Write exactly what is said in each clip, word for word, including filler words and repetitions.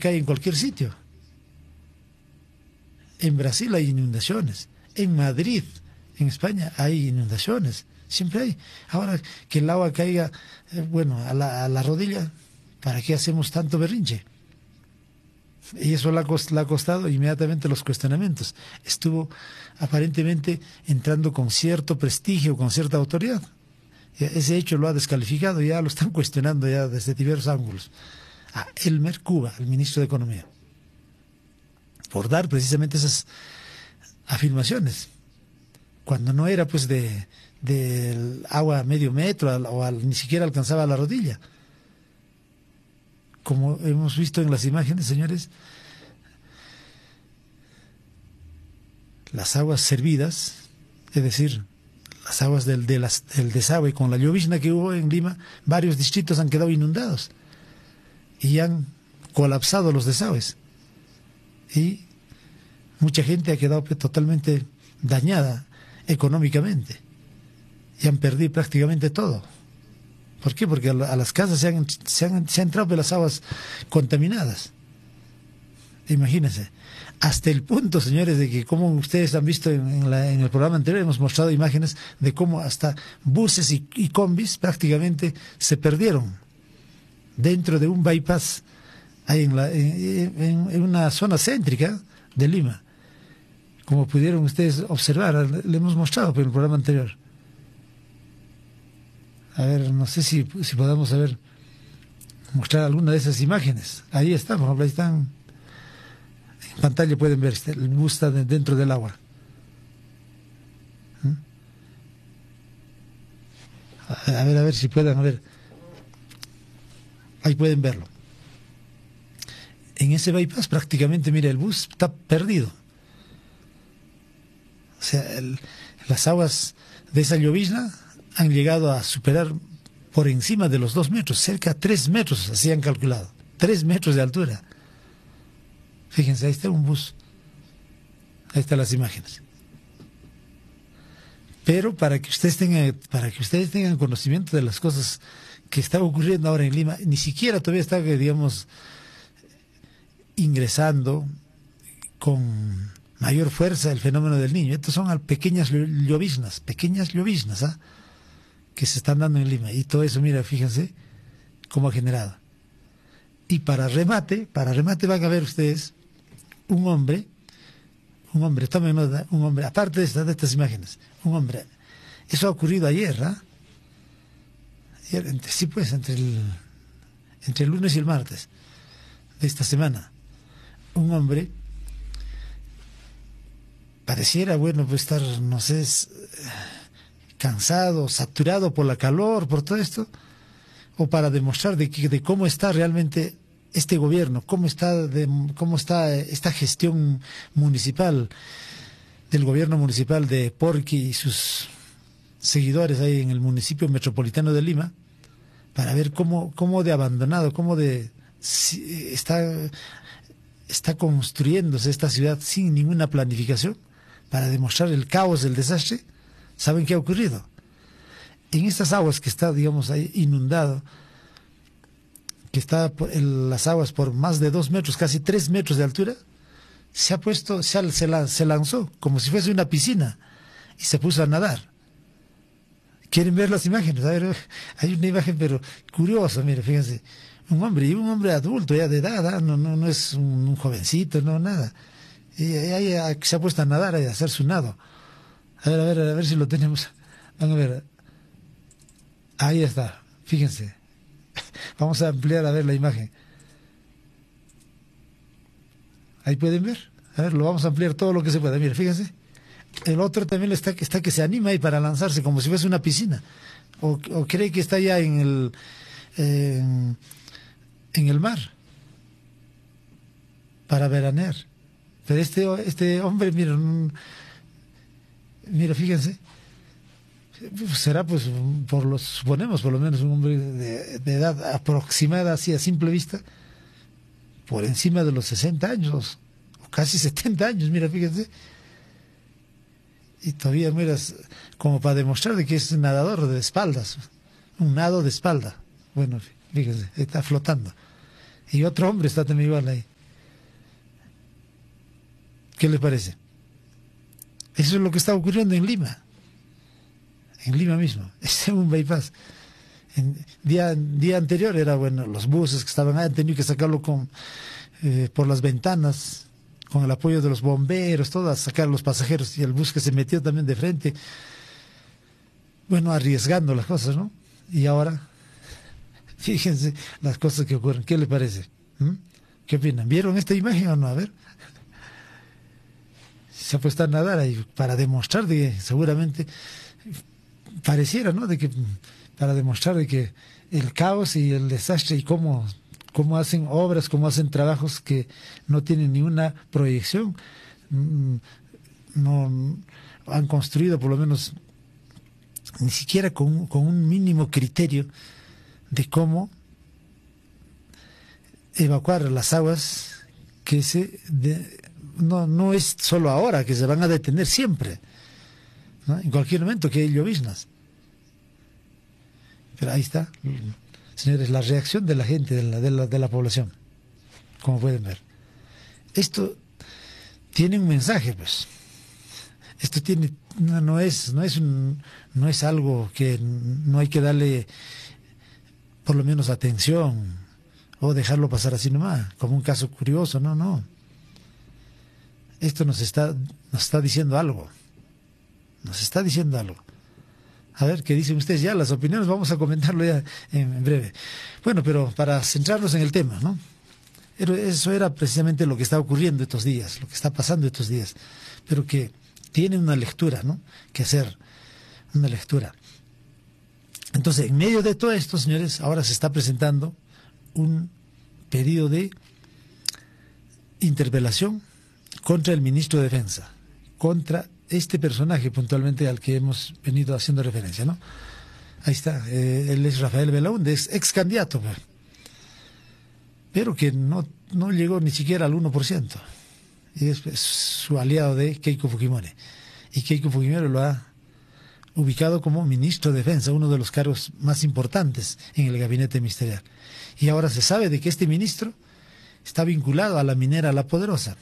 cae en cualquier sitio. En Brasil hay inundaciones, en Madrid, en España hay inundaciones, siempre hay. Ahora que el agua caiga, eh, bueno, a la, a la rodilla, ¿para qué hacemos tanto berrinche? Y eso le ha, cost, le ha costado inmediatamente los cuestionamientos. Estuvo aparentemente entrando con cierto prestigio, con cierta autoridad. Ese hecho lo ha descalificado, ya lo están cuestionando ya desde diversos ángulos. A Elmer Cuba, el ministro de Economía, por dar precisamente esas afirmaciones, cuando no era pues de del agua a medio metro al, o al, ni siquiera alcanzaba a la rodilla. Como hemos visto en las imágenes, señores, las aguas servidas, es decir, las aguas del, de las, del desagüe, con la llovizna que hubo en Lima, varios distritos han quedado inundados y han colapsado los desagües. Y mucha gente ha quedado totalmente dañada económicamente y han perdido prácticamente todo. ¿Por qué? Porque a las casas se han, se han, se han entrado por las aguas contaminadas. Imagínense. Hasta el punto, señores, de que, como ustedes han visto en, en, la, en el programa anterior, hemos mostrado imágenes de cómo hasta buses y, y combis prácticamente se perdieron dentro de un bypass ahí en, la, en, en, en una zona céntrica de Lima. Como pudieron ustedes observar, le hemos mostrado en el programa anterior. A ver, no sé si, si podamos saber mostrar alguna de esas imágenes. Ahí están, por ejemplo, ahí están. En pantalla pueden ver, el bus está dentro del agua. ¿Mm? A ver, a ver si pueden, a ver. Ahí pueden verlo. En ese bypass prácticamente, mira, el bus está perdido. O sea, el, las aguas de esa llovizna han llegado a superar por encima de los dos metros, cerca de tres metros, así han calculado, tres metros de altura. Fíjense, ahí está un bus, ahí están las imágenes. Pero para que ustedes tengan, para que ustedes tengan conocimiento de las cosas que están ocurriendo ahora en Lima, ni siquiera todavía está, digamos, ingresando con mayor fuerza el fenómeno del Niño. Estos son pequeñas lloviznas, pequeñas lloviznas, ¿ah? que se están dando en Lima. Y todo eso, mira, fíjense cómo ha generado. Y para remate, para remate van a ver ustedes un hombre, un hombre, tomen nota, un hombre, aparte de estas, de estas imágenes, un hombre. Eso ha ocurrido ayer, ¿ah? Ayer, entre, sí, pues, entre el, entre el lunes y el martes de esta semana. Un hombre pareciera, bueno, pues estar, no sé, es, cansado, saturado por la calor, por todo esto, o para demostrar de, que, de cómo está realmente este gobierno, cómo está, de, cómo está esta gestión municipal, del gobierno municipal de Porqui y sus seguidores ahí en el municipio metropolitano de Lima, para ver cómo, cómo de abandonado, cómo de si, está, está construyéndose esta ciudad sin ninguna planificación, para demostrar el caos del desastre. ¿Saben qué ha ocurrido? En estas aguas que está, digamos, ahí inundado, que está en las aguas por más de dos metros, casi tres metros de altura, se ha puesto, se, se, la, se lanzó como si fuese una piscina y se puso a nadar. ¿Quieren ver las imágenes? A ver, hay una imagen pero curiosa, mire, fíjense, un hombre, y un hombre adulto ya de edad, no, no, no es un, un jovencito, no, nada. Y ahí se ha puesto a nadar, a hacer su nado. A ver, a ver, a ver si lo tenemos. Van a ver. Ahí está, fíjense. Vamos a ampliar a ver la imagen. Ahí pueden ver. A ver, lo vamos a ampliar todo lo que se pueda. Mira, fíjense. El otro también está, está que se anima ahí para lanzarse como si fuese una piscina. O, o cree que está ya en el, eh, en el mar para veranear. Pero este, este hombre, mira, mira, fíjense, será pues, por los, suponemos por lo menos un hombre de, de edad aproximada así a simple vista, por encima de los sesenta años, o casi setenta años, mira, fíjense. Y todavía, mira, como para demostrar de que es un nadador de espaldas, un nado de espalda. Bueno, fíjense, está flotando. Y otro hombre está también igual ahí. ¿Qué les parece? Eso es lo que está ocurriendo en Lima. En Lima mismo. Es un bypass. En día, día anterior era, bueno, los buses que estaban ahí han tenido que sacarlo con, eh, por las ventanas, con el apoyo de los bomberos, todo, a sacar a los pasajeros, y el bus que se metió también de frente. Bueno, arriesgando las cosas, ¿no? Y ahora, fíjense las cosas que ocurren. ¿Qué les parece? ¿Mm? ¿Qué opinan? ¿Vieron esta imagen o no? A ver. Se ha puesto a nadar ahí para demostrar de que seguramente pareciera, ¿no? De que para demostrar de que el caos y el desastre y cómo, cómo hacen obras, cómo hacen trabajos que no tienen ni una proyección, no han construido por lo menos ni siquiera con, con un mínimo criterio de cómo evacuar las aguas que se de, no, no es solo ahora, que se van a detener siempre, ¿no? En cualquier momento que hay lloviznas. Pero ahí está, señores, la reacción de la gente, de la, de la, de la población, como pueden ver. Esto tiene un mensaje, pues. Esto tiene, no, no es, no es un, no es algo que no hay que darle por lo menos atención o dejarlo pasar así nomás, como un caso curioso, no, no. Esto nos está, nos está diciendo algo. Nos está diciendo algo. A ver, ¿qué dicen ustedes? Ya las opiniones vamos a comentarlo ya en, en breve. Bueno, pero para centrarnos en el tema, ¿no? Pero eso era precisamente lo que está ocurriendo estos días, lo que está pasando estos días, pero que tiene una lectura, ¿no? Que hacer, una lectura. Entonces, en medio de todo esto, señores, ahora se está presentando un pedido de interpelación contra el ministro de Defensa, contra este personaje puntualmente al que hemos venido haciendo referencia, ¿no? Ahí está, eh, él es Rafael Belaúnde, es ex candidato, pues, pero que no, no llegó ni siquiera al uno por ciento. Y es, es su aliado de Keiko Fujimori. Y Keiko Fujimori lo ha ubicado como ministro de Defensa, uno de los cargos más importantes en el gabinete ministerial. Y ahora se sabe de que este ministro está vinculado a la minera La Poderosa.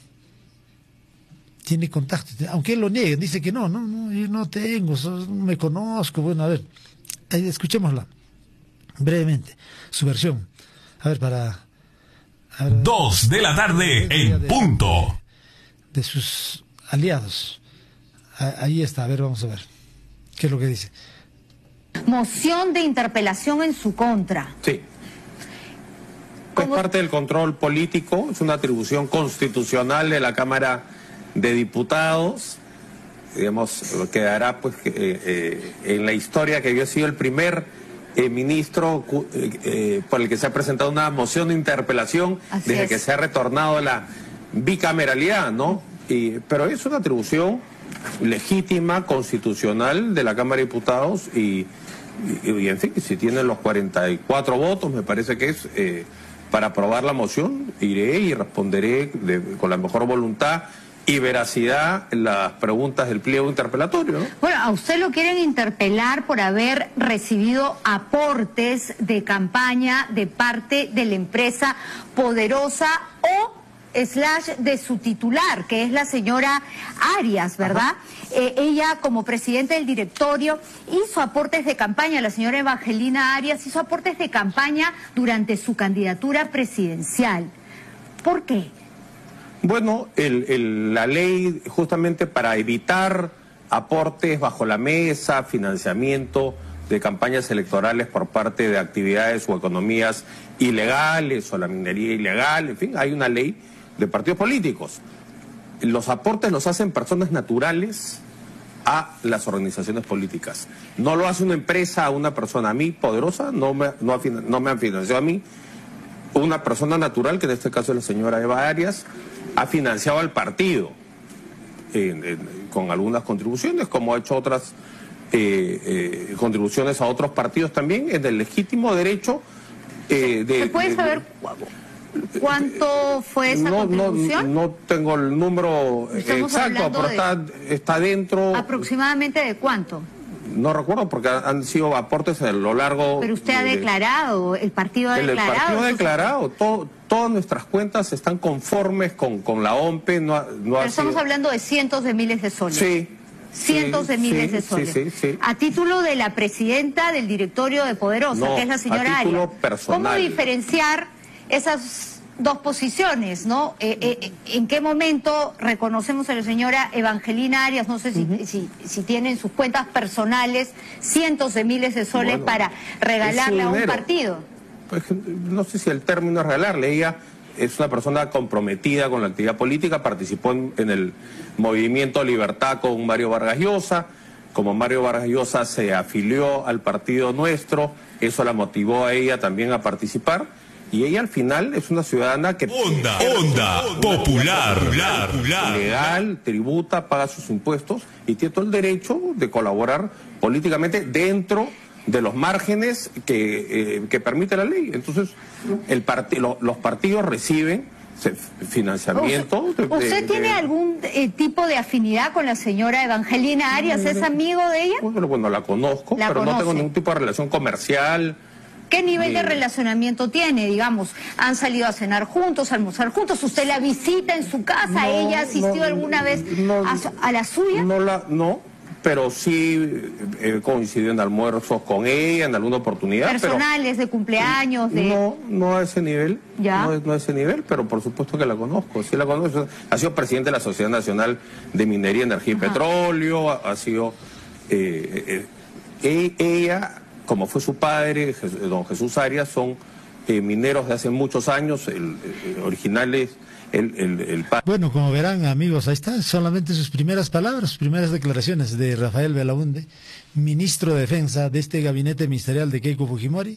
Tiene contacto, aunque él lo niegue, dice que no, no, no, yo no tengo, no me conozco. Bueno, a ver, escuchémosla brevemente, su versión. A ver, para... A ver, Dos de la tarde en de, punto. De sus aliados. Ahí está, a ver, vamos a ver. ¿Qué es lo que dice? Moción de interpelación en su contra. Sí. Es parte del control político, es una atribución constitucional de la Cámara de Diputados. Digamos, quedará pues eh, eh, en la historia que había sido el primer eh, ministro eh, eh, por el que se ha presentado una moción de interpelación Así desde es. que se ha retornado a la bicameralidad, ¿no? Y, pero es una atribución legítima, constitucional de la Cámara de Diputados y, y, y en fin, si tienen los cuarenta y cuatro votos, me parece que es eh, para aprobar la moción, iré y responderé de, con la mejor voluntad y veracidad las preguntas del pliego interpelatorio, ¿no? Bueno, a usted lo quieren interpelar por haber recibido aportes de campaña de parte de la empresa Poderosa o slash de su titular, que es la señora Arias, ¿verdad? Eh, ella, como presidenta del directorio, hizo aportes de campaña, la señora Evangelina Arias hizo aportes de campaña durante su candidatura presidencial. ¿Por qué? Bueno, el, el, la ley justamente para evitar aportes bajo la mesa, financiamiento de campañas electorales por parte de actividades o economías ilegales o la minería ilegal, en fin, hay una ley de partidos políticos. Los aportes los hacen personas naturales a las organizaciones políticas. No lo hace una empresa a una persona. A mí, Poderosa, no me, no, no me han financiado a mí. Una persona natural, que en este caso es la señora Eva Arias, ha financiado al partido eh, eh, con algunas contribuciones, como ha hecho otras eh, eh, contribuciones a otros partidos también, en el legítimo derecho eh, de... ¿Se puede de, saber de, cuánto fue esa no, contribución? No, no tengo el número Estamos exacto, pero de... está, está dentro... ¿Aproximadamente de cuánto? No recuerdo porque han sido aportes a lo largo... Pero usted ha de, declarado, el partido ha el declarado... El partido ha declarado, todo, todas nuestras cuentas están conformes con, con la O M P E. No, ha- no ha Pero estamos sido- hablando de cientos de miles de soles. Sí. Cientos sí, de miles sí, de soles. Sí, sí, sí. A título de la presidenta del directorio de Poderosa, No, que es la señora a título Arias. personal. ¿Cómo diferenciar esas dos posiciones, no? Eh, eh, ¿En qué momento reconocemos a la señora Evangelina Arias? No sé si, si, si tiene en sus cuentas personales cientos de miles de soles Bueno, para regalarle es su a un dinero. partido. Pues, no sé si el término es regalarle. Ella es una persona comprometida con la actividad política, participó en, en el movimiento Libertad con Mario Vargas Llosa. Como Mario Vargas Llosa se afilió al partido nuestro, eso la motivó a ella también a participar. Y ella al final es una ciudadana que Onda, onda, popular, popular, popular. legal, tributa, paga sus impuestos y tiene todo el derecho de colaborar políticamente dentro de los márgenes que, eh, que permite la ley. Entonces, el parti lo, los partidos reciben se- financiamiento. ¿Usted, de- de- usted tiene de- algún eh, tipo de afinidad con la señora Evangelina Arias? ¿Es amigo de ella? Bueno, bueno, la conozco, La pero no tengo conoce. ningún tipo de relación comercial. ¿Qué nivel de Bien. relacionamiento tiene? Digamos, ¿han salido a cenar juntos, a almorzar juntos? ¿Usted la visita en su casa? No, ¿Ella asistió no, alguna vez no, a, su- a la suya? No, la, no, pero sí he coincidido en almuerzos con ella en alguna oportunidad. pero- Personales, de cumpleaños, de... No, no a ese nivel. Ya. No, no a ese nivel, pero por supuesto que la conozco. Sí la conozco. Ha sido presidente de la Sociedad Nacional de Minería, Energía y Ajá. Petróleo. Ha, ha sido eh, eh, e- ella, como fue su padre, Jes- don Jesús Arias, son eh, mineros de hace muchos años, el, el- originales, el, el, el padre. Bueno, como verán, amigos, ahí están solamente sus primeras palabras, sus primeras declaraciones de Rafael Belaúnde, ministro de Defensa de este gabinete ministerial de Keiko Fujimori,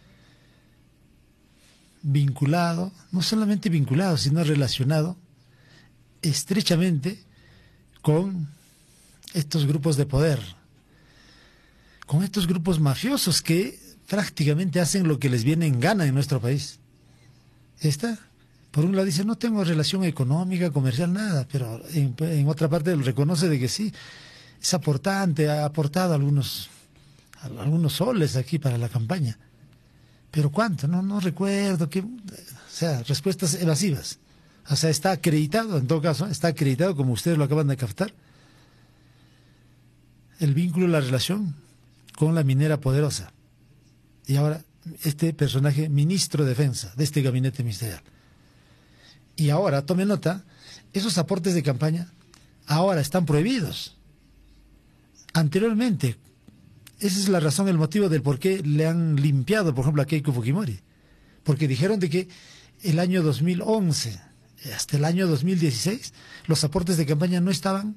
vinculado, no solamente vinculado, sino relacionado estrechamente con estos grupos de poder, con estos grupos mafiosos que prácticamente hacen lo que les viene en gana en nuestro país. Esta, por un lado dice, no tengo relación económica, comercial, nada, pero en, en otra parte reconoce de que sí, es aportante, ha aportado algunos, algunos soles aquí para la campaña. ¿Pero cuánto? No, no recuerdo. Qué, o sea, respuestas evasivas. O sea, está acreditado, en todo caso, está acreditado, como ustedes lo acaban de captar, el vínculo, la relación con la minera Poderosa. Y ahora, este personaje, ministro de Defensa de este gabinete ministerial. Y ahora, tome nota, esos aportes de campaña ahora están prohibidos. Anteriormente, esa es la razón, el motivo del por qué le han limpiado, por ejemplo, a Keiko Fujimori. Porque dijeron de que el año dos mil once hasta el año dos mil dieciséis los aportes de campaña no estaban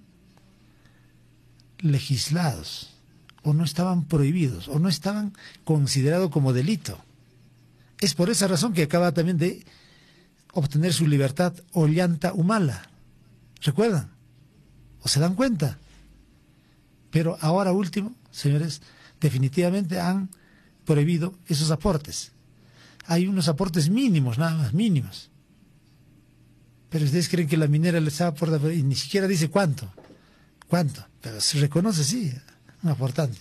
legislados, o no estaban prohibidos, o no estaban considerados como delito. Es por esa razón que acaba también de obtener su libertad Ollanta Humala. ¿Recuerdan? ¿O se dan cuenta? Pero ahora último, señores, definitivamente han prohibido esos aportes. Hay unos aportes mínimos, nada más, mínimos. Pero ustedes creen que la minera les aporta, y ni siquiera dice cuánto. ¿Cuánto? Pero se reconoce, sí, un aportante.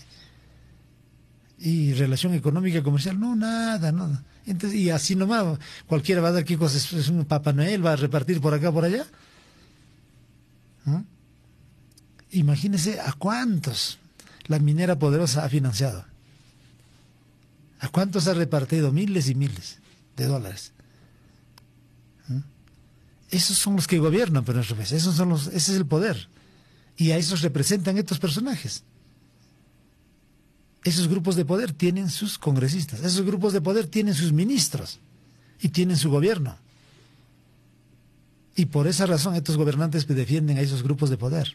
Y relación económica, comercial, no, nada, nada. Entonces, y así nomás, cualquiera va a dar qué cosa, es, es un Papá Noel, va a repartir por acá, por allá. ¿Mm? Imagínense a cuántos la minera Poderosa ha financiado. ¿A cuántos ha repartido? Miles y miles de dólares. ¿Mm? Esos son los que gobiernan, pero nuestro país. Esos son los, ese es el poder. Y a esos representan estos personajes. Esos grupos de poder tienen sus congresistas. Esos grupos de poder tienen sus ministros. Y tienen su gobierno. Y por esa razón estos gobernantes defienden a esos grupos de poder.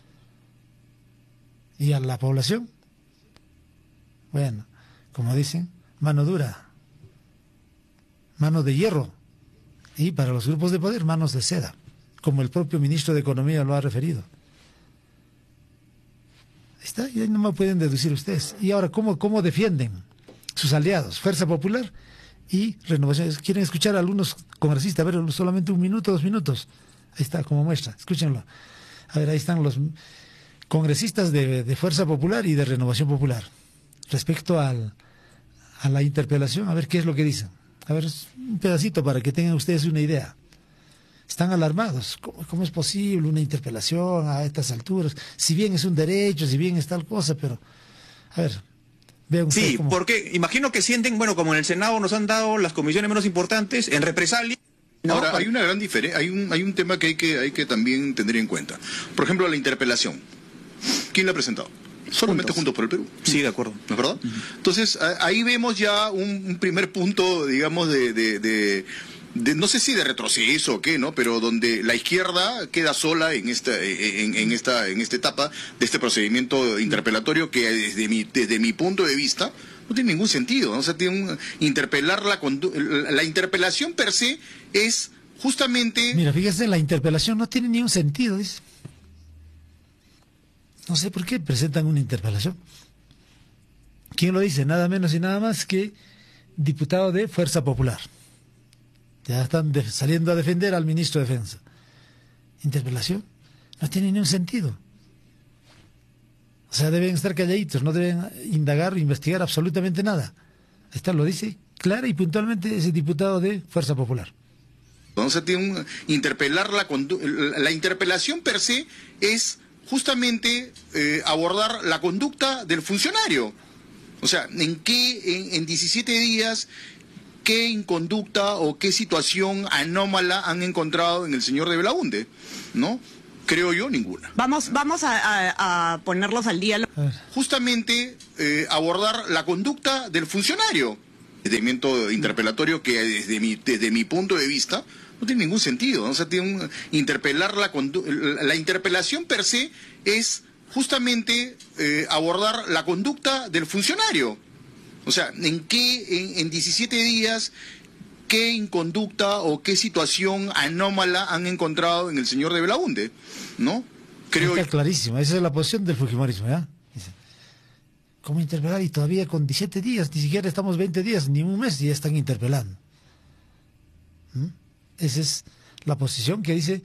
Y a la población, bueno, como dicen, mano dura, mano de hierro, y para los grupos de poder, manos de seda, como el propio ministro de Economía lo ha referido. Ahí está, y ahí no me pueden deducir ustedes. Y ahora, ¿cómo, cómo defienden sus aliados? Fuerza Popular y Renovación. ¿Quieren escuchar a algunos congresistas? A ver, solamente un minuto, dos minutos. Ahí está, como muestra, escúchenlo. A ver, ahí están los congresistas de, de Fuerza Popular y de Renovación Popular respecto al, a la interpelación, a ver qué es lo que dicen. A ver, un pedacito para que tengan ustedes una idea. Están alarmados. ¿Cómo, cómo es posible una interpelación a estas alturas? Si bien es un derecho, si bien es tal cosa, pero... A ver, vean ustedes Sí, cómo... porque imagino que sienten, bueno, como en el Senado nos han dado las comisiones menos importantes, en represalia... ¿no? Ahora, hay una gran diferencia, hay un, hay un tema que hay, que hay que también tener en cuenta. Por ejemplo, la interpelación. ¿Quién la ha presentado? Solamente Juntos por el Perú. Sí, de acuerdo. ¿No es verdad? Uh-huh. Entonces, a, ahí vemos ya un, un primer punto, digamos, de, de, de, de, no sé si de retroceso o qué, ¿no? Pero donde la izquierda queda sola en esta, en, en esta, en esta etapa de este procedimiento interpelatorio que desde mi, desde mi punto de vista no tiene ningún sentido, ¿no? O sea, tiene un, interpelar la, la interpelación per se es justamente... Mira, fíjese, la interpelación no tiene ningún sentido, dice. No sé por qué presentan una interpelación. ¿Quién lo dice? Nada menos y nada más que diputado de Fuerza Popular. Ya están de, saliendo a defender al ministro de Defensa. Interpelación no tiene ningún sentido. O sea, deben estar calladitos, no deben indagar o investigar absolutamente nada. Ahí está, lo dice clara y puntualmente ese diputado de Fuerza Popular. Entonces, tiene un, interpelar la, la interpelación per se es justamente eh, abordar la conducta del funcionario. O sea, ¿en qué, en, en diecisiete días, qué inconducta o qué situación anómala han encontrado en el señor de Belaunde? ¿No? Creo yo, ninguna. Vamos, vamos a, a, a ponerlos al día. Justamente eh, abordar la conducta del funcionario. Procedimiento interpelatorio que desde mi, desde mi punto de vista no tiene ningún sentido, ¿no? O sea, tiene un, interpelar la, la interpelación per se es justamente eh, abordar la conducta del funcionario. O sea, ¿en qué, en, en diecisiete días, qué inconducta o qué situación anómala han encontrado en el señor de Belaunde? ¿No? Creo Está yo... clarísimo, esa es la posición del fujimorismo, ¿ya? Dice, ¿cómo interpelar? Y todavía con diecisiete días, ni siquiera estamos veinte días, ni un mes, y ya están interpelando. ¿Mm? Esa es la posición que dice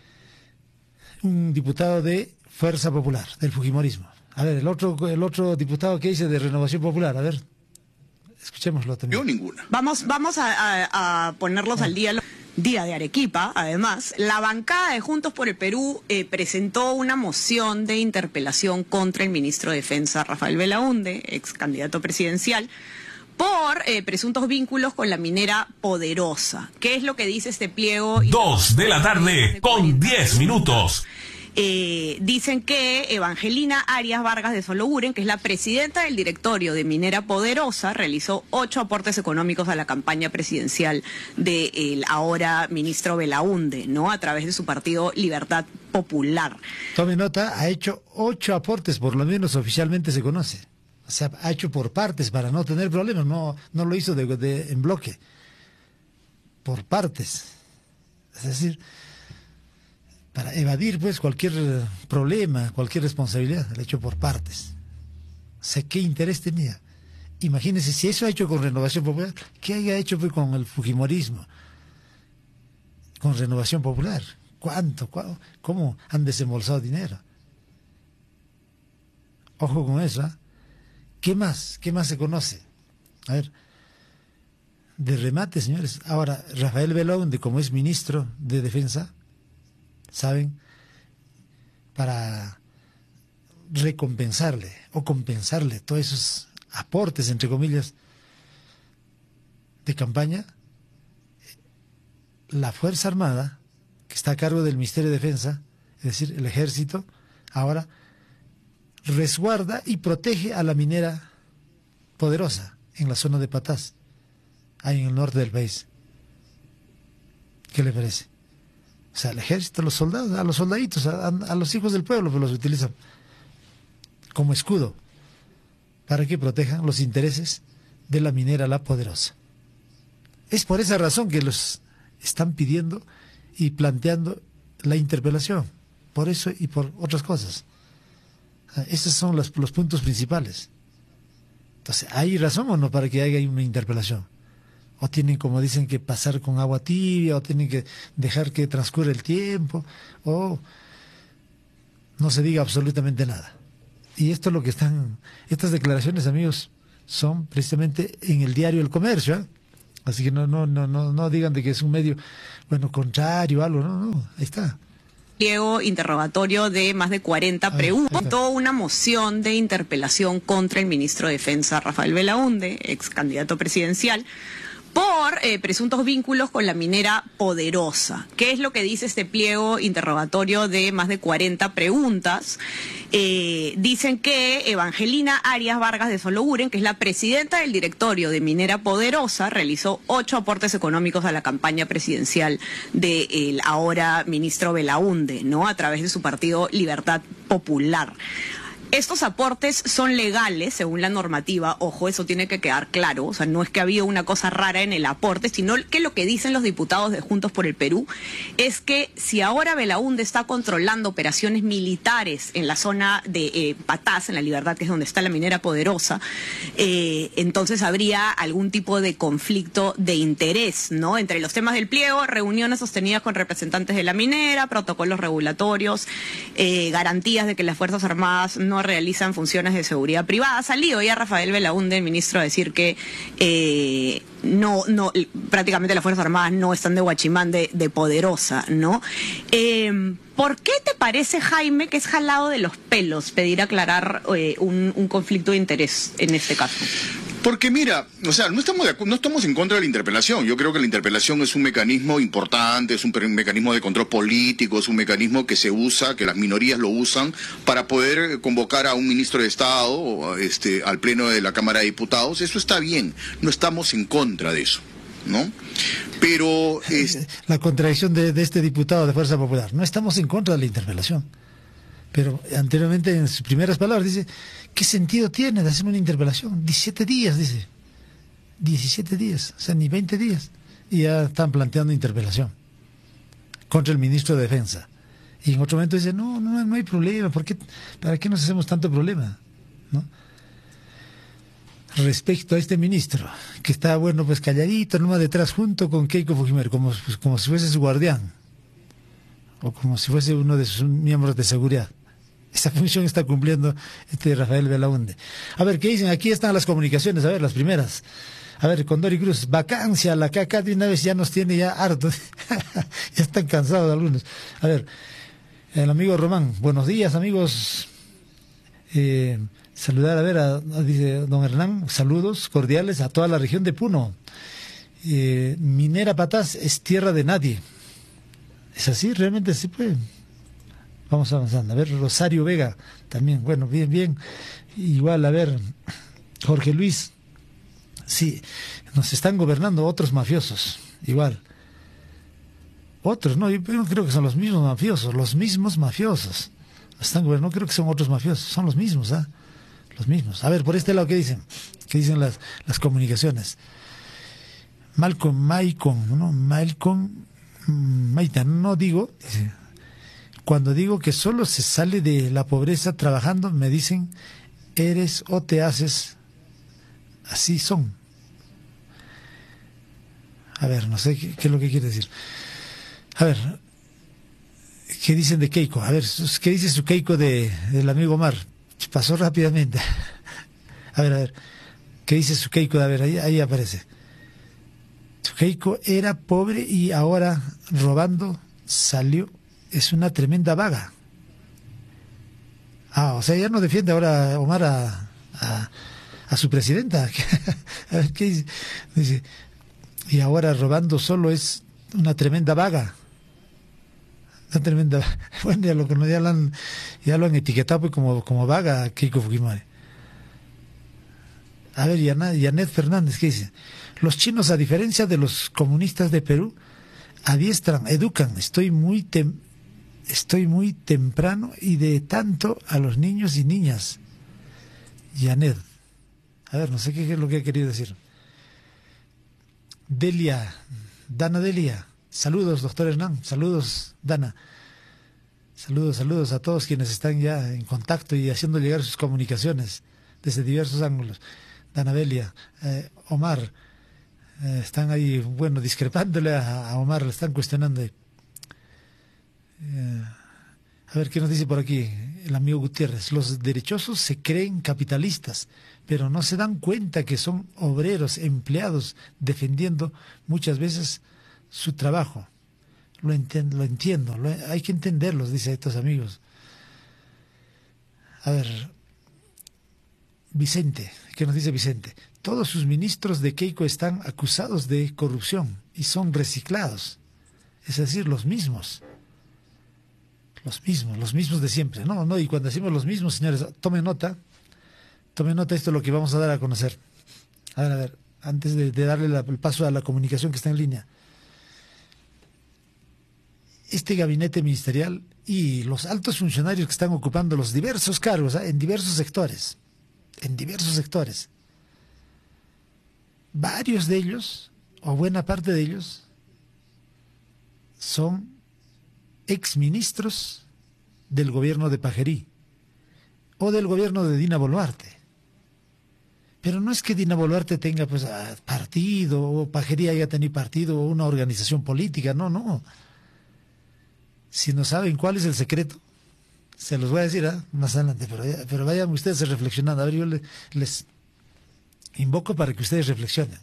un diputado de Fuerza Popular, del fujimorismo. A ver, el otro, el otro diputado que dice de Renovación Popular, a ver, escuchémoslo también. Yo ninguna. Vamos, vamos a, a, a ponerlos ah. al día. Día de Arequipa, además, la bancada de Juntos por el Perú eh, presentó una moción de interpelación contra el ministro de Defensa, Rafael Belaunde, ex candidato presidencial, por eh, presuntos vínculos con la minera Poderosa. ¿Qué es lo que dice este pliego? Dos de la tarde con diez minutos. Eh, dicen que Evangelina Arias Vargas de Sologuren, que es la presidenta del directorio de Minera Poderosa, realizó ocho aportes económicos a la campaña presidencial del ahora ministro Belaunde, ¿no? A través de su partido Libertad Popular. Tome nota, ha hecho ocho aportes, por lo menos oficialmente se conoce. O sea, ha hecho por partes para no tener problemas, no, no lo hizo de, de, en bloque. Por partes. Es decir, para evadir pues cualquier problema, cualquier responsabilidad, lo ha hecho por partes. O sea, ¿qué interés tenía? Imagínense, si eso ha hecho con Renovación Popular, ¿qué haya hecho pues con el fujimorismo? Con Renovación Popular. ¿Cuánto? ¿Cuánto? ¿Cómo han desembolsado dinero? Ojo con eso, ¿eh? ¿Qué más? ¿Qué más se conoce? A ver, de remate, señores. Ahora, Rafael Belaunde, como es ministro de Defensa, ¿saben? Para recompensarle o compensarle todos esos aportes, entre comillas, de campaña, la Fuerza Armada, que está a cargo del Ministerio de Defensa, es decir, el Ejército, ahora resguarda y protege a la minera Poderosa en la zona de Patás, ahí en el norte del país. ¿Qué le parece? O sea, el ejército, los soldados, a los soldaditos, a, a los hijos del pueblo, pues los utilizan como escudo para que protejan los intereses de la minera La Poderosa. Es por esa razón que los están pidiendo y planteando la interpelación, por eso y por otras cosas. O sea, esos son los, los puntos principales. Entonces, ¿hay razón o no para que haya una interpelación? O tienen, como dicen, que pasar con agua tibia, o tienen que dejar que transcurra el tiempo, o no se diga absolutamente nada. Y esto es lo que están, estas declaraciones, amigos, son precisamente en el diario El Comercio, ¿eh? Así que no, no, no, no, no digan de que es un medio, bueno, contrario, algo, no, no, ahí está. Pliego interrogatorio de más de cuarenta preguntas, toda una moción de interpelación contra el ministro de Defensa, Rafael Belaúnde, ex candidato presidencial, por eh, presuntos vínculos con la minera Poderosa. ¿Qué es lo que dice este pliego interrogatorio de más de cuarenta preguntas? Eh, dicen que Evangelina Arias Vargas de Sologuren, que es la presidenta del directorio de Minera Poderosa, realizó ocho aportes económicos a la campaña presidencial del ahora ministro Belaúnde, ¿no? A través de su partido Libertad Popular. Estos aportes son legales según la normativa, ojo, eso tiene que quedar claro, o sea, no es que había una cosa rara en el aporte, sino que lo que dicen los diputados de Juntos por el Perú es que si ahora Belaúnde está controlando operaciones militares en la zona de eh, Patás, en La Libertad, que es donde está la minera Poderosa, eh, entonces habría algún tipo de conflicto de interés, ¿no? Entre los temas del pliego, reuniones sostenidas con representantes de la minera, protocolos regulatorios, eh, garantías de que las Fuerzas Armadas no realizan funciones de seguridad privada. Ha salido ya Rafael Belaúnde, el ministro, a decir que eh, no, no, prácticamente las Fuerzas Armadas no están de guachimán de, de Poderosa, ¿no? Eh, ¿Por qué te parece, Jaime, que es jalado de los pelos pedir aclarar eh, un, un conflicto de interés en este caso? Porque mira, o sea, no estamos, de, no estamos en contra de la interpelación. Yo creo que la interpelación es un mecanismo importante, es un, un mecanismo de control político, es un mecanismo que se usa, que las minorías lo usan para poder convocar a un ministro de Estado este, al pleno de la Cámara de Diputados. Eso está bien, no estamos en contra de eso, ¿no? Pero es... la contradicción de, de este diputado de Fuerza Popular, no estamos en contra de la interpelación. Pero anteriormente, en sus primeras palabras, dice, ¿qué sentido tiene de hacer una interpelación? diecisiete días, dice. diecisiete días, o sea, ni veinte días. Y ya están planteando interpelación contra el ministro de Defensa. Y en otro momento dice, no, no, no hay problema, ¿por qué, ¿para qué nos hacemos tanto problema? ¿No? Respecto a este ministro, que está, bueno, pues calladito, nomás detrás, junto con Keiko Fujimori, como, pues, como si fuese su guardián, o como si fuese uno de sus miembros de seguridad. Esta función está cumpliendo este Rafael Belaúnde. A ver, ¿qué dicen? Aquí están las comunicaciones, a ver, las primeras. A ver, Condori Cruz, vacancia, la caca de una vez ya nos tiene ya hartos. Ya están cansados algunos. A ver, el amigo Román, buenos días, amigos. Eh, saludar, a ver, a, a, dice don Hernán, saludos cordiales a toda la región de Puno. Eh, Minera Patás es tierra de nadie. ¿Es así? ¿Realmente sí puede? Vamos avanzando. A ver, Rosario Vega, también, bueno, bien, bien. Igual, a ver, Jorge Luis, sí, nos están gobernando otros mafiosos, igual. Otros, no, yo creo que son los mismos mafiosos, los mismos mafiosos. Nos están gobernando, no creo que son otros mafiosos, son los mismos, ¿ah? Los mismos. A ver, por este lado, ¿qué dicen? ¿Qué dicen las, las comunicaciones? Malcolm, Maicon, ¿no? Malcolm, Maita, no digo... Dice, cuando digo que solo se sale de la pobreza trabajando, me dicen, eres o te haces. Así son. A ver, no sé qué, qué es lo que quiere decir. A ver, ¿qué dicen de Keiko? A ver, ¿qué dice su Keiko de, del amigo Omar? Pasó rápidamente. A ver, a ver, ¿qué dice su Keiko? A ver, ahí, ahí aparece. Su Keiko era pobre y ahora robando salió. Es una tremenda vaga. Ah, o sea, ya no defiende ahora Omar a, a, a su presidenta. A ver qué dice. Dice, y ahora robando solo es una tremenda vaga. Una tremenda vaga. Bueno, ya lo, ya lo, han, ya lo han etiquetado pues como, como vaga a Keiko Fujimori. A ver, Yanet Fernández, ¿qué dice? Los chinos, a diferencia de los comunistas de Perú, adiestran, educan. Estoy muy tem Estoy muy temprano y de tanto a los niños y niñas. Yanet. A ver, no sé qué es lo que ha querido decir. Delia. Dana Delia. Saludos, doctor Hernán. Saludos, Dana. Saludos, saludos a todos quienes están ya en contacto y haciendo llegar sus comunicaciones desde diversos ángulos. Dana Delia. Eh, Omar. Eh, están ahí, bueno, discrepándole a, a Omar, le están cuestionando. Eh, a ver qué nos dice por aquí. el amigo Gutiérrez, los derechosos se creen capitalistas, pero no se dan cuenta que son obreros, empleados, defendiendo muchas veces su trabajo. Lo entiendo, lo entiendo, lo, hay que entenderlos, dice estos amigos. A ver, Vicente, ¿qué nos dice Vicente? Todos sus ministros de Keiko están acusados de corrupción y son reciclados, es decir, los mismos. Los mismos, los mismos de siempre. No, no, y cuando decimos los mismos, señores, tomen nota, tomen nota, esto es lo que vamos a dar a conocer. A ver, a ver, antes de, de darle la, el paso a la comunicación que está en línea. Este gabinete ministerial y los altos funcionarios que están ocupando los diversos cargos, ¿eh? en diversos sectores, en diversos sectores, varios de ellos, o buena parte de ellos, son exministros del gobierno de Pajerí o del gobierno de Dina Boluarte. Pero no es que Dina Boluarte tenga pues partido o Pajerí haya tenido partido o una organización política, no, no. Si no saben cuál es el secreto, se los voy a decir ¿eh? más adelante, pero, pero vayan ustedes reflexionando. A ver, yo les, les invoco para que ustedes reflexionen.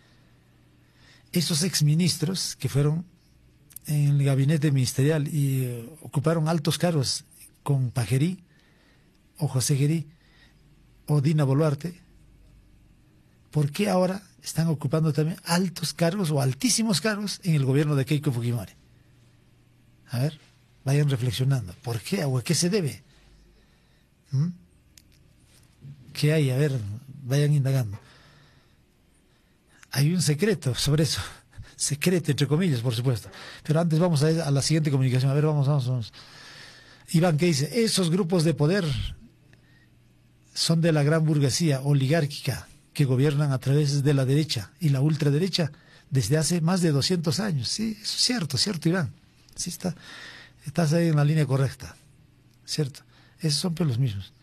Esos exministros que fueron en el gabinete ministerial y eh, ocuparon altos cargos con Pajerí o José Gerí o Dina Boluarte, ¿por qué ahora están ocupando también altos cargos o altísimos cargos en el gobierno de Keiko Fujimori? A ver, vayan reflexionando. ¿Por qué o a qué se debe? ¿Mm? ¿Qué hay? A ver, vayan indagando. Hay un secreto sobre eso. Secreto, entre comillas, por supuesto. Pero antes vamos a, a la siguiente comunicación. A ver, vamos, vamos, vamos. Iván, ¿qué dice? Esos grupos de poder son de la gran burguesía oligárquica que gobiernan a través de la derecha y la ultraderecha desde hace más de doscientos años. Sí, eso es cierto, cierto, Iván. Sí, está, estás ahí en la línea correcta. Cierto. Esos son pues los mismos.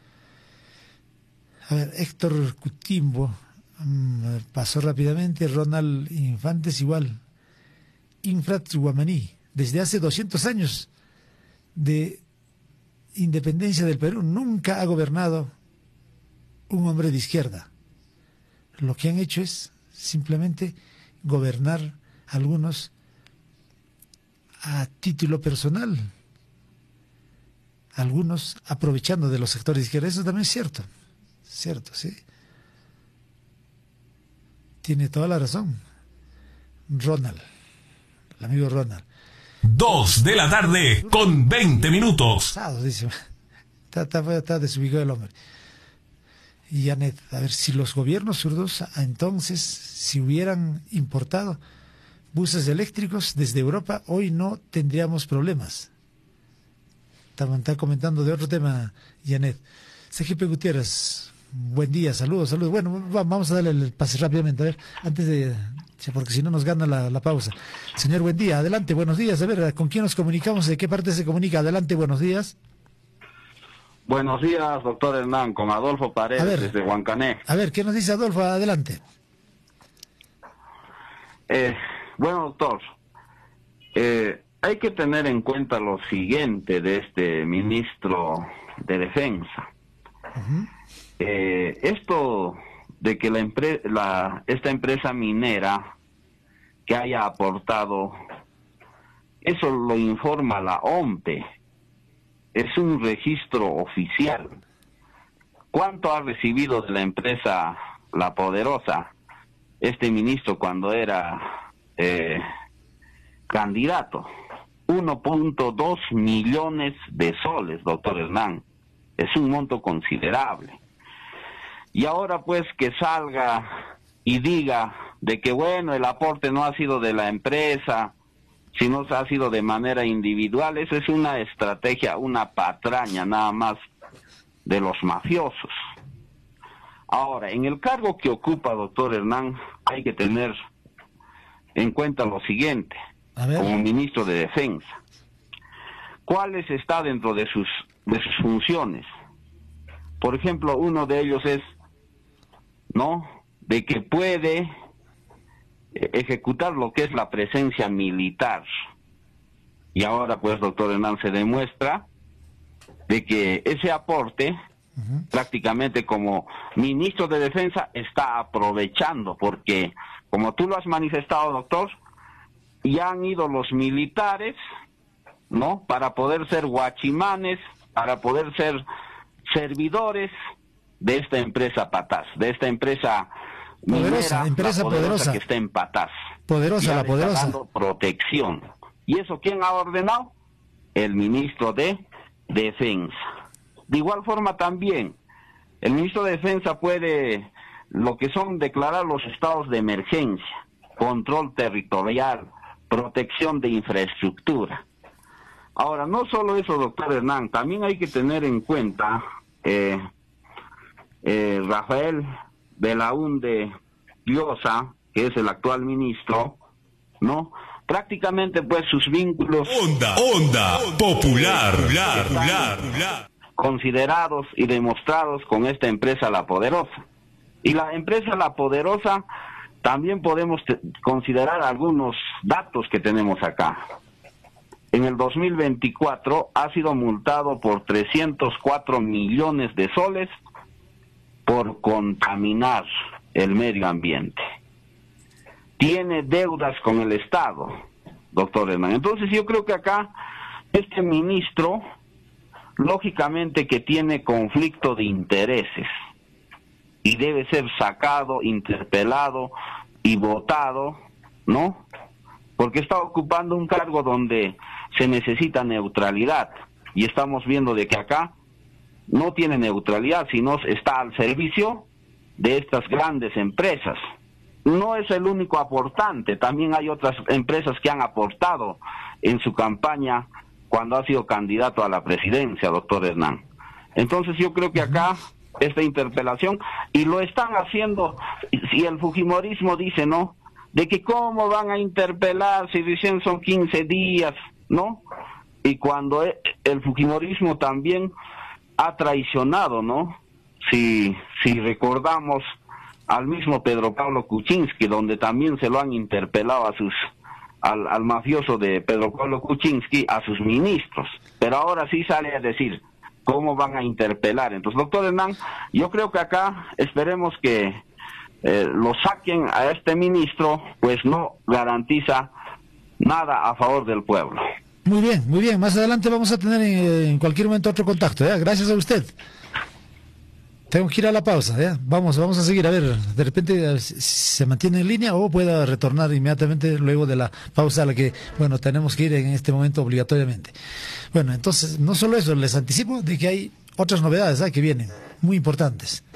A ver, Héctor Cutimbo mmm, pasó rápidamente. Ronald Infantes igual. Infrat Guamaní, desde hace doscientos años de independencia del Perú, nunca ha gobernado un hombre de izquierda. Lo que han hecho es simplemente gobernar algunos a título personal, algunos aprovechando de los sectores de izquierda. Eso también es cierto, cierto, sí. Tiene toda la razón. Ronald, el amigo Ronald. Dos de la tarde con veinte minutos. Dice, está, está, está desubicado el hombre. Y Janet, a ver, si los gobiernos zurdos entonces, si hubieran importado buses eléctricos desde Europa, hoy no tendríamos problemas. Está, está comentando de otro tema, Janet. C G P Gutiérrez, buen día, saludos, saludos. Bueno, vamos a darle el pase rápidamente, a ver, antes de, porque si no nos gana la, la pausa. Señor, buen día, adelante, buenos días. A ver, ¿con quién nos comunicamos? ¿De qué parte se comunica? Adelante, buenos días. Buenos días, doctor Hernán, con Adolfo Paredes, ver, desde Huancané. A ver, ¿qué nos dice Adolfo? Adelante. Eh, bueno, doctor, eh, hay que tener en cuenta lo siguiente de este ministro de Defensa. Uh-huh. eh, esto de que la, empre la esta empresa minera que haya aportado, eso lo informa la O M P E. Es un registro oficial. ¿Cuánto ha recibido de la empresa La Poderosa este ministro cuando era eh, candidato? uno punto dos millones de soles, doctor Hernán. Es un monto considerable. Y ahora pues que salga y diga de que bueno, el aporte no ha sido de la empresa, si no ha sido de manera individual, esa es una estrategia, una patraña nada más de los mafiosos. Ahora, en el cargo que ocupa, doctor Hernán, hay que tener en cuenta lo siguiente, como ministro de Defensa. ¿Cuáles está dentro de sus, de sus funciones? Por ejemplo, uno de ellos es, ¿no?, de que puede ejecutar lo que es la presencia militar. Y ahora pues, doctor Hernán, se demuestra de de que ese aporte, uh-huh, prácticamente como ministro de Defensa, está aprovechando, porque, como tú lo has manifestado, doctor, ya han ido los militares, ¿no?, para poder ser guachimanes, para poder ser servidores de esta empresa Patás, de esta empresa poderosa, minera, empresa la poderosa, poderosa que está en Patás. Poderosa, ya la poderosa. Está dando protección. ¿Y eso quién ha ordenado? El ministro de Defensa. De igual forma también, el ministro de Defensa puede, lo que son declarar los estados de emergencia, control territorial, protección de infraestructura. Ahora, no solo eso, doctor Hernán, también hay que tener en cuenta, eh, eh, Rafael Belaúnde Llosa, que es el actual ministro, ¿no?, prácticamente pues sus vínculos... Onda, onda, popular, popular, popular, popular. Considerados y demostrados con esta empresa La Poderosa. Y la empresa La Poderosa, también podemos considerar algunos datos que tenemos acá. En el dos mil veinticuatro ha sido multado por trescientos cuatro millones de soles por contaminar el medio ambiente. Tiene deudas con el Estado, doctor Hernán. Entonces yo creo que acá este ministro, lógicamente que tiene conflicto de intereses y debe ser sacado, interpelado y votado, ¿no?, porque está ocupando un cargo donde se necesita neutralidad, y estamos viendo de que acá no tiene neutralidad, sino está al servicio de estas grandes empresas. No es el único aportante, también hay otras empresas que han aportado en su campaña cuando ha sido candidato a la presidencia, doctor Hernán. Entonces yo creo que acá esta interpelación, y lo están haciendo, si el fujimorismo dice, ¿no?, de que cómo van a interpelar si dicen son quince días, ¿no?, y cuando el fujimorismo también ha traicionado, ¿no?, si, si recordamos al mismo Pedro Pablo Kuczynski, donde también se lo han interpelado a sus, al, al mafioso de Pedro Pablo Kuczynski, a sus ministros, pero ahora sí sale a decir cómo van a interpelar. Entonces, doctor Hernán, yo creo que acá esperemos que eh, lo saquen a este ministro, pues no garantiza nada a favor del pueblo. Muy bien, muy bien, más adelante vamos a tener en, en cualquier momento otro contacto, ¿eh? Gracias a usted. Tengo que ir a la pausa, ¿ya? Vamos, vamos a seguir, a ver, de repente si se mantiene en línea o pueda retornar inmediatamente luego de la pausa a la que, bueno, tenemos que ir en este momento obligatoriamente. Bueno, entonces, no solo eso, les anticipo de que hay otras novedades, ¿eh?, que vienen, muy importantes.